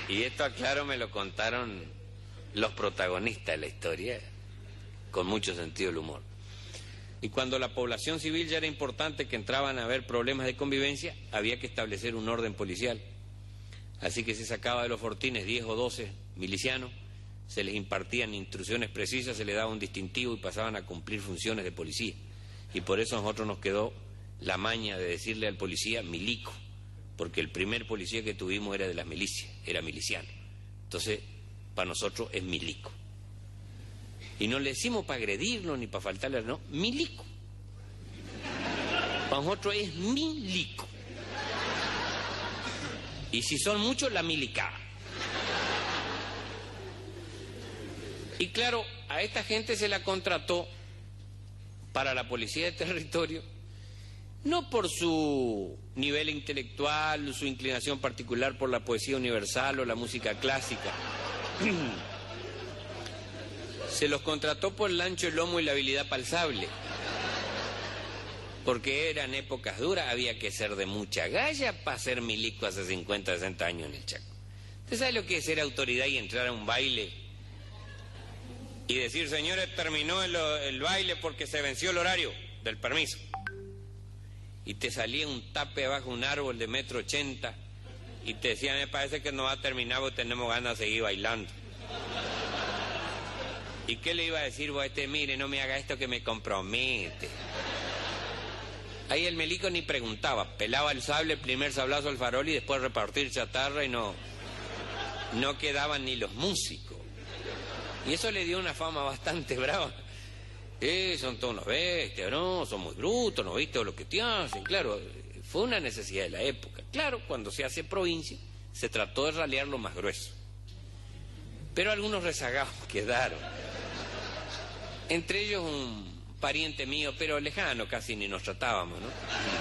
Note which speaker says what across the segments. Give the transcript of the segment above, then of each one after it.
Speaker 1: Y esto, aclaro, me lo contaron los protagonistas de la historia, con mucho sentido del humor. Y cuando la población civil ya era importante, que entraban a haber problemas de convivencia, había que establecer un orden policial. Así que se sacaba de los fortines 10 o 12 milicianos, se les impartían instrucciones precisas, se les daba un distintivo y pasaban a cumplir funciones de policía. Y por eso a nosotros nos quedó la maña de decirle al policía milico, porque el primer policía que tuvimos era de las milicias, era miliciano. Entonces, para nosotros es milico. Y no le decimos para agredirnos ni para faltarle, no, milico. Para nosotros es milico. Y si son muchos, la milicada. Y claro, a esta gente se la contrató para la policía de territorio, no por su nivel intelectual, su inclinación particular por la poesía universal o la música clásica. Se los contrató por el ancho, el lomo y la habilidad palsable. Porque eran épocas duras, había que ser de mucha galla para ser milico hace 50, 60 años en el Chaco. ¿Usted sabe lo que es ser autoridad y entrar a un baile y decir, señores, terminó el baile porque se venció el horario del permiso? Y te salía un tape bajo un árbol de 1,80 m y te decía, me parece que no va a terminar porque tenemos ganas de seguir bailando. ¿Y qué le iba a decir vos a este? Mire, no me haga esto que me compromete. Ahí el milico ni preguntaba, pelaba el sable, primer sablazo al farol y después repartir chatarra, y no quedaban ni los músicos. Y eso le dio una fama bastante brava. Son todos unos bestias, ¿no? Son muy brutos, ¿no viste lo que te hacen? Claro, fue una necesidad de la época. Claro, cuando se hace provincia, se trató de ralear lo más grueso. Pero algunos rezagados quedaron. Entre ellos un pariente mío, pero lejano, casi ni nos tratábamos, ¿no?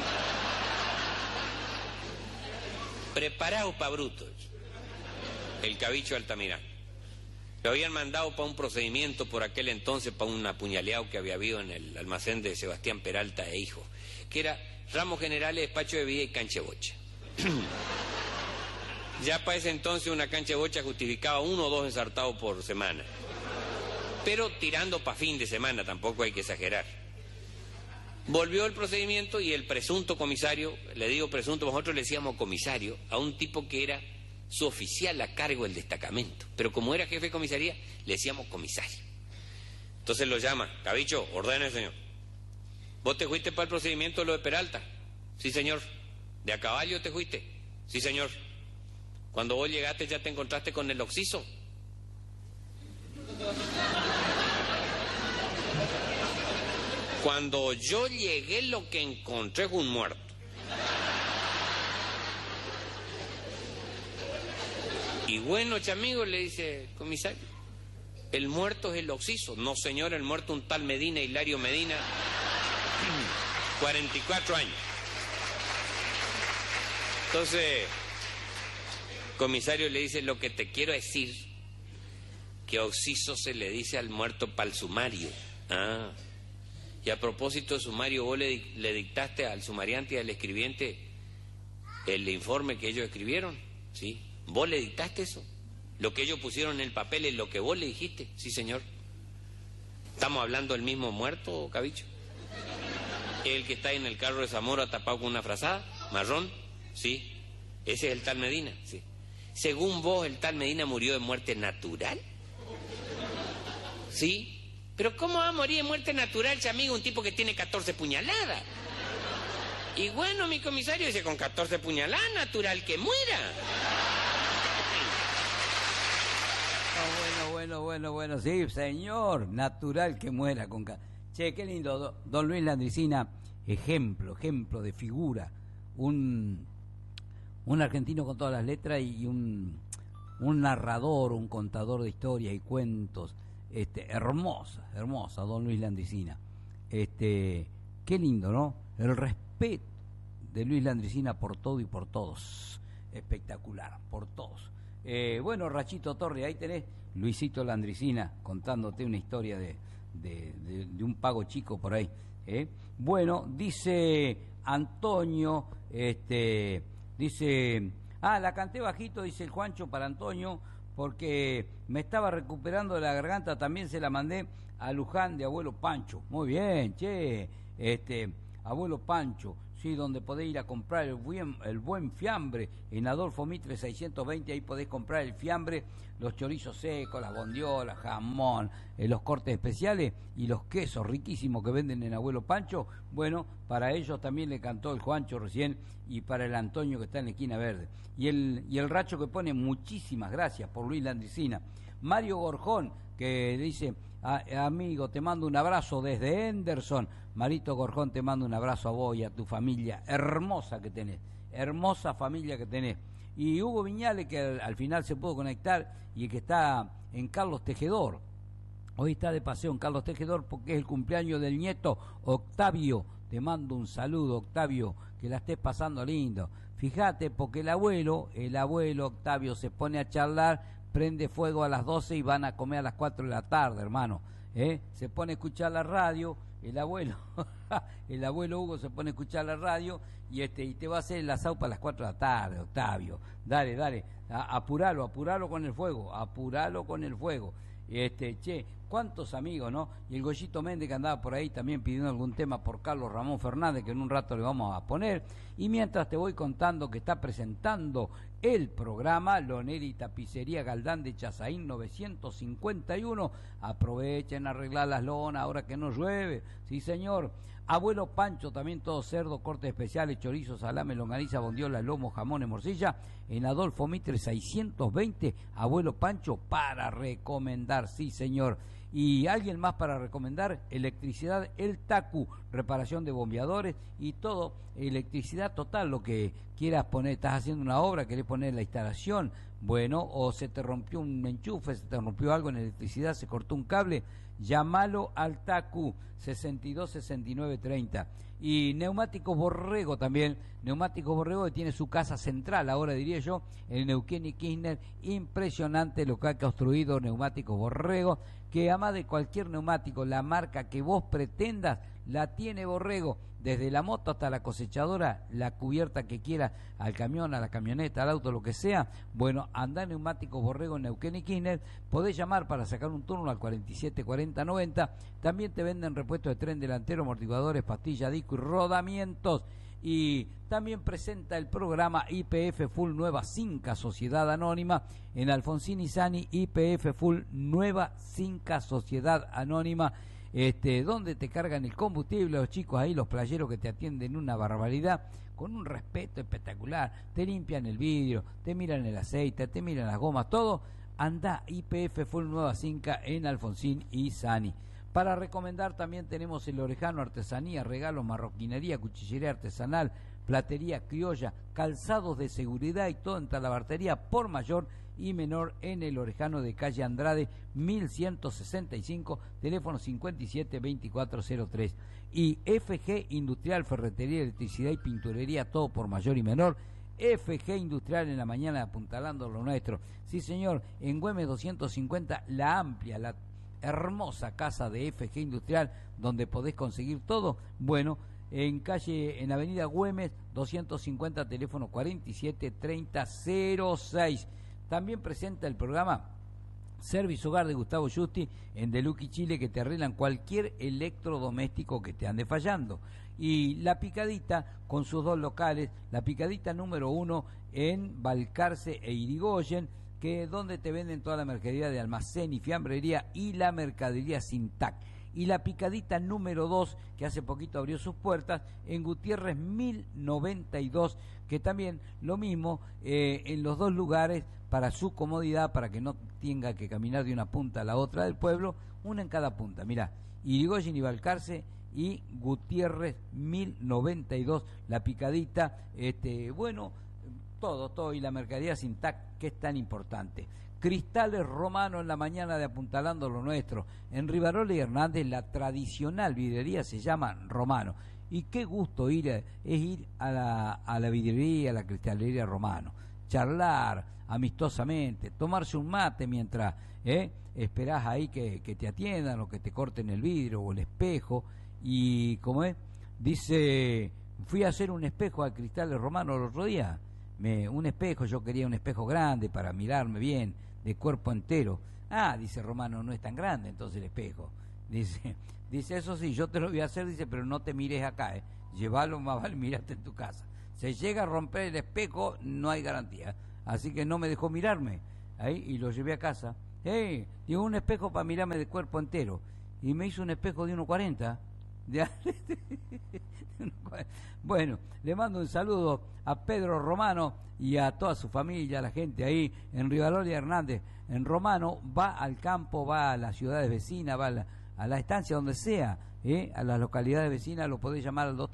Speaker 1: Preparado para brutos. El Cabicho Altamirano. Lo habían mandado para un procedimiento por aquel entonces, para un apuñaleado que había habido en el almacén de Sebastián Peralta e Hijo, que era ramos generales, despacho de vida y cancha de bocha. Ya para ese entonces una cancha de bocha justificaba 1 o 2 ensartados por semana, pero tirando para fin de semana, tampoco hay que exagerar. Volvió el procedimiento y el presunto comisario, le digo presunto, nosotros le decíamos comisario a un tipo que era su oficial a cargo del destacamento, pero como era jefe de comisaría, le decíamos comisario. Entonces lo llama, Cabicho, ordene, señor. ¿Vos te fuiste para el procedimiento de lo de Peralta? Sí, señor. ¿De a caballo te fuiste? Sí, señor. Cuando vos llegaste, ¿ya te encontraste con el occiso? Cuando yo llegué, lo que encontré fue un muerto. Y bueno, chamigo, le dice comisario, el muerto es el occiso. No, señor, el muerto un tal Medina, Hilario Medina, 44 años. Entonces, comisario le dice, lo que te quiero decir, que occiso se le dice al muerto para el sumario. Ah, y a propósito de sumario, vos le dictaste al sumariante y al escribiente el informe que ellos escribieron, ¿sí? ¿Vos le dictaste eso? ¿Lo que ellos pusieron en el papel es lo que vos le dijiste? Sí, señor. ¿Estamos hablando del mismo muerto, Cabicho? ¿El que está en el carro de Zamora tapado con una frazada? ¿Marrón? Sí. ¿Ese es el tal Medina? Sí. Según vos, ¿el tal Medina murió de muerte natural? Sí. ¿Pero cómo va a morir de muerte natural, chamigo, un tipo que tiene 14 puñaladas? Y bueno, mi comisario dice, con 14 puñaladas, natural que muera.
Speaker 2: Bueno, sí, señor, natural que muera con... Che, qué lindo, don Luis Landricina, ejemplo de figura, un argentino con todas las letras y un narrador, un contador de historias y cuentos, hermosa, don Luis Landricina. Qué lindo, ¿no? El respeto de Luis Landricina por todo y por todos, espectacular, por todos. Bueno, Rachito Torre, ahí tenés Luisito Landricina contándote una historia de un pago chico por ahí. Bueno, dice Antonio, dice Ah, la canté bajito, dice el Juancho, para Antonio, porque me estaba recuperando de la garganta, también se la mandé a Luján de Abuelo Pancho. Muy bien, che, Abuelo Pancho, sí, donde podés ir a comprar el buen fiambre, en Adolfo Mitre 620, ahí podés comprar el fiambre, los chorizos secos, las bondiolas, jamón, los cortes especiales y los quesos riquísimos que venden en Abuelo Pancho. Bueno, para ellos también le cantó el Juancho recién, y para el Antonio que está en la esquina verde. Y el Racho que pone muchísimas gracias por Luis Landricina. Mario Gorjón, que dice, amigo, te mando un abrazo desde Henderson. Marito Gorjón, te mando un abrazo a vos y a tu familia hermosa que tenés, hermosa familia que tenés. Y Hugo Viñales, que al final se pudo conectar, y que está en Carlos Tejedor. Hoy está de paseo en Carlos Tejedor porque es el cumpleaños del nieto Octavio. Te mando un saludo, Octavio, que la estés pasando lindo. Fíjate, porque el abuelo Octavio se pone a charlar, prende fuego a las 12 y van a comer a las 4 de la tarde, hermano. Se pone a escuchar la radio, el abuelo Hugo se pone a escuchar la radio y te va a hacer el asado para las 4 de la tarde, Octavio. Dale, apuralo con el fuego, che, cuántos amigos, ¿no? Y el Goyito Méndez, que andaba por ahí también pidiendo algún tema por Carlos Ramón Fernández, que en un rato le vamos a poner. Y mientras te voy contando que está presentando el programa Loneri Tapicería Galdán de Chazaín 951, aprovechen a arreglar las lonas ahora que no llueve, sí señor. Abuelo Pancho, también todo cerdo, cortes especiales, chorizo, salame, longaniza, bondiola, lomo, jamón y morcilla, en Adolfo Mitre 620, Abuelo Pancho, para recomendar, sí señor. Y alguien más para recomendar, electricidad El Tacu, reparación de bombeadores y todo, electricidad total, lo que quieras poner, estás haciendo una obra, querés poner la instalación, bueno, o se te rompió un enchufe, se te rompió algo en electricidad, se cortó un cable, llámalo al Tacu, 62 69 30. Y Neumáticos Borrego también, Neumáticos Borrego, que tiene su casa central, ahora diría yo, en Neuquén y Kirchner, impresionante lo que ha construido Neumáticos Borrego, que además de cualquier neumático, la marca que vos pretendas, la tiene Borrego, desde la moto hasta la cosechadora, la cubierta que quieras, al camión, a la camioneta, al auto, lo que sea. Bueno, anda Neumáticos Borrego en Neuquén y Kirchner, podés llamar para sacar un turno al 47 40 90, también te venden repuestos de tren delantero, amortiguadores, pastillas, disco y rodamientos. Y también presenta el programa YPF Full Nueva Cinca Sociedad Anónima en Alfonsín y Sani, YPF Full Nueva Cinca Sociedad Anónima, donde te cargan el combustible, los chicos ahí, los playeros que te atienden una barbaridad, con un respeto espectacular, te limpian el vidrio, te miran el aceite, te miran las gomas, todo. Anda YPF Full Nueva Cinca en Alfonsín y Sani. Para recomendar también tenemos el Orejano, artesanía, regalos, marroquinería, cuchillería artesanal, platería criolla, calzados de seguridad y todo en talabartería por mayor y menor en el Orejano de calle Andrade 1165, teléfono 57 2403. Y FG Industrial, ferretería, electricidad y pinturería, todo por mayor y menor. FG Industrial en la mañana, apuntalando lo nuestro. Sí señor, en Güemes 250, la amplia, la hermosa casa de FG Industrial, donde podés conseguir todo. Bueno, en avenida Güemes 250, teléfono 47 30 06. También presenta el programa Service Hogar de Gustavo Justi en Deluqui, Chile, que te arreglan cualquier electrodoméstico que te ande fallando. Y La Picadita, con sus dos locales, La Picadita número 1 en Balcarce e Irigoyen, que donde te venden toda la mercadería de almacén y fiambrería y la mercadería Sintac. Y La Picadita número 2, que hace poquito abrió sus puertas, en Gutiérrez 1092, que también lo mismo, en los dos lugares, para su comodidad, para que no tenga que caminar de una punta a la otra del pueblo, una en cada punta. Mirá, Irigoyen y Balcarce y Gutiérrez 1092, La Picadita, bueno, todo, y la mercadería Sintac, que es tan importante. Cristales Romano en la mañana de Apuntalando lo Nuestro. En Rivarola y Hernández, la tradicional vidriería se llama Romano. Y qué gusto es ir a la vidriería, a la cristalería Romano. Charlar amistosamente, tomarse un mate mientras esperás ahí que te atiendan o que te corten el vidrio o el espejo. Y como dice, fui a hacer un espejo a Cristales Romano el otro día. un espejo, yo quería un espejo grande para mirarme bien, de cuerpo entero. Ah, dice Romano, no es tan grande entonces el espejo. Dice, eso sí, yo te lo voy a hacer, dice, pero no te mires acá, llévalo, más vale, mirate en tu casa. Se llega a romper el espejo, no hay garantía. Así que no me dejó mirarme ahí y lo llevé a casa. Digo, un espejo para mirarme de cuerpo entero. Y me hizo un espejo de 1,40. Bueno, le mando un saludo a Pedro Romano y a toda su familia, a la gente ahí en Rivadavia Hernández. En Romano va al campo, va a las ciudades vecinas, va a la estancia donde sea, a las localidades vecinas, lo podés llamar al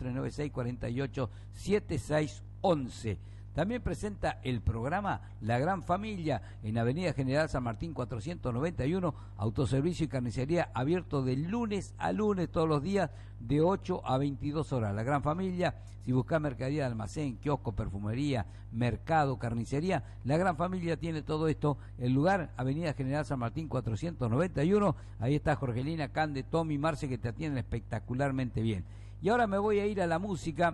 Speaker 2: 2396-487611. También presenta el programa La Gran Familia en Avenida General San Martín 491, autoservicio y carnicería abierto de lunes a lunes todos los días de 8 a 22 horas. La Gran Familia, si buscás mercadería de almacén, kiosco, perfumería, mercado, carnicería, La Gran Familia tiene todo esto. El lugar, Avenida General San Martín 491, ahí está Jorgelina, Cande, Tommy, Marce, que te atienden espectacularmente bien. Y ahora me voy a ir a la música,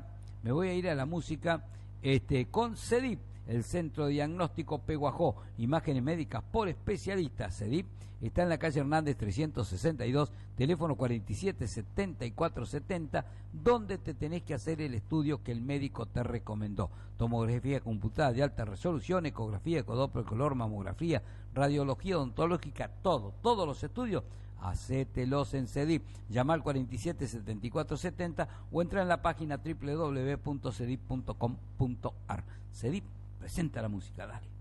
Speaker 2: con CEDIP, el Centro Diagnóstico Peguajó, imágenes médicas por especialistas. CEDIP está en la calle Hernández 362, teléfono 477470, donde te tenés que hacer el estudio que el médico te recomendó. Tomografía computada de alta resolución, ecografía, ecodoppler color, mamografía, radiología odontológica, todos los estudios. Hacételos en CEDIP, llama al 477470 o entra en la página www.cedip.com.ar. CEDIP presenta la música, dale.